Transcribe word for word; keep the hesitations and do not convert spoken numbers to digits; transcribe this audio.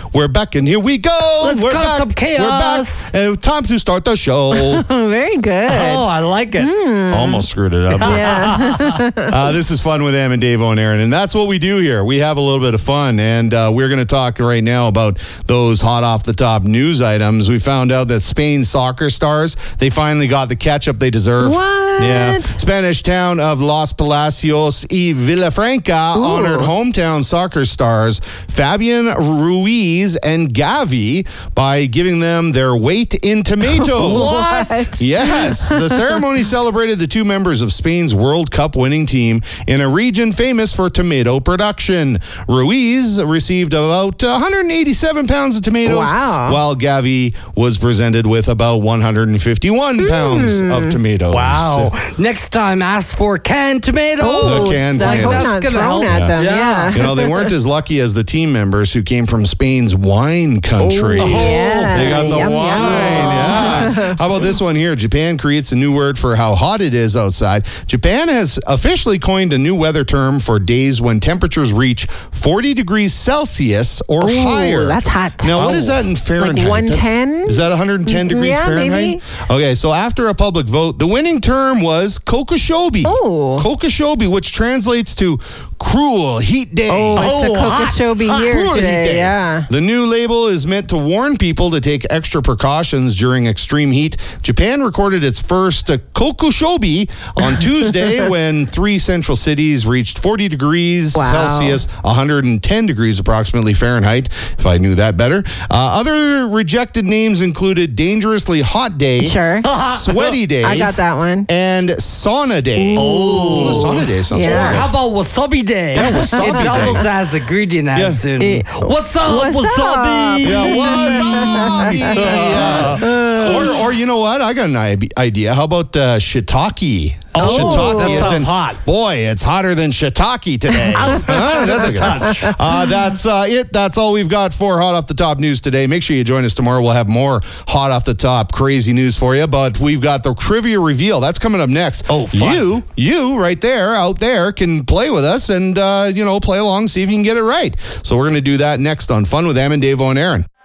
We're back and here we go. Let's We're cause back. some chaos. We're back. And time to start the show. Very good. Oh, I like it. Mm. Almost screwed it up. Yeah. uh, this is Fun with Em and Dave and Aaron, and that's what we do here. We have a little bit of fun, and uh, we're going to talk right now about those hot off the top news items. We found out that Spain's soccer stars, they finally got the catch-up they deserve. What? Yeah. Spanish town of Los Palacios y Villafranca Ooh. honored hometown soccer stars Fabian Ruiz and Gavi by giving them their weight in tomatoes. What? Yes. The ceremony celebrated the two members of Spain's World Cup winning team in a region famous for tomato production. Ruiz received about one hundred eighty-seven pounds of tomatoes, Wow. while Gavi was presented with about one hundred fifty-one mm. pounds of tomatoes. Wow. Next time, ask for canned tomatoes. Oh, the canned I hope tomatoes. not That's gonna thrown help. at them. Yeah. Yeah. You know, they weren't as lucky as the team members who came from Spain's wine country. Oh, yeah. They got the Yum, wine. yum. Yeah. How about this one here? Japan creates a new word for how hot it is outside. Japan has officially coined a new weather term for days when temperatures reach forty degrees Celsius or Ooh, higher. that's hot. Now, what Oh. is that in Fahrenheit? one ten? That's- Is that one hundred ten degrees Yeah, Fahrenheit? maybe. Okay, so after a public vote, the winning term was Kokoshobi. Oh. Kokoshobi, which translates to cruel heat day. Oh, it's Oh, a hot, Kokoshobi hot. here Cruel heat today. day. Yeah. The new label is meant to warn people to take extra precautions during extreme heat. Japan recorded its first uh, Kokoshobi on Tuesday when three central cities reached forty degrees Wow. Celsius, one hundred ten degrees approximately Fahrenheit, if I knew that better. Uh, other rejected names included Dangerously Hot Day, Sure. Sweaty Day, I got that one. and Sauna Day. Oh. Sauna Day sounds Yeah. Or really how good. about wasabi day? Yeah, wasabi It doubles day. as ingredient as Yeah. in, Eh, what's up, what's wasabi? up? Yeah, wasabi. Yeah. Or, or you know what? I got an i- idea. How about uh, shiitake? Oh, shiitake that is sounds in- hot. Boy, it's hotter than shiitake today. Huh? That's a good. Uh, that's uh, it. That's all we've got for Hot Off the Top news today. Make sure you join us tomorrow. We'll have more Hot Off the Top crazy news for you. But we've got the trivia reveal. That's coming up next. Oh, fun. You, you right there, out there, can play with us and, uh, you know, play along, see if you can get it right. So we're going to do that next on Fun with Em and Dave and Aaron.